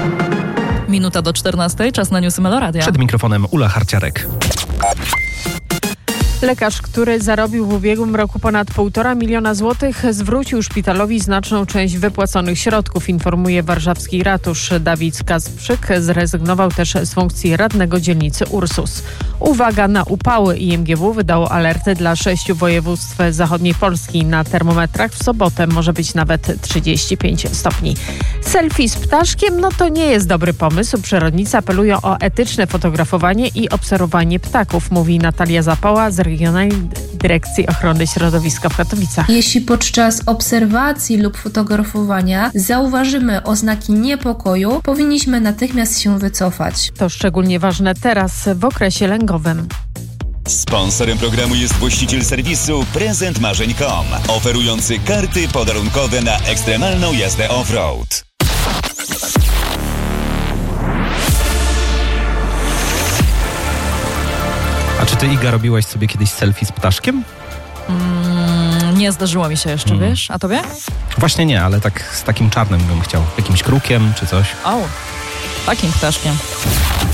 Minuta do 14, czas na newsy Meloradia. Przed mikrofonem Ula Harciarek. Lekarz, który zarobił w ubiegłym roku ponad 1,5 miliona złotych, zwrócił szpitalowi znaczną część wypłaconych środków, informuje warszawski ratusz. Dawid Kasprzyk zrezygnował też z funkcji radnego dzielnicy Ursus. Uwaga na upały. IMGW wydało alerty dla 6 województw zachodniej Polski. Na termometrach w sobotę może być nawet 35 stopni. Selfie z ptaszkiem, to nie jest dobry pomysł. Przyrodnicy apelują o etyczne fotografowanie i obserwowanie ptaków, mówi Natalia Zapała z Regionalnej Dyrekcji Ochrony Środowiska w Katowicach. Jeśli podczas obserwacji lub fotografowania zauważymy oznaki niepokoju, powinniśmy natychmiast się wycofać. To szczególnie ważne teraz, w okresie lęgowym. Sponsorem programu jest właściciel serwisu prezentmarzeń.com, oferujący karty podarunkowe na ekstremalną jazdę off-road. A czy ty, Iga, robiłaś sobie kiedyś selfie z ptaszkiem? Nie zdarzyło mi się jeszcze, wiesz? A tobie? Właśnie nie, ale tak z takim czarnym bym chciał. Jakimś krukiem czy coś. O, takim ptaszkiem.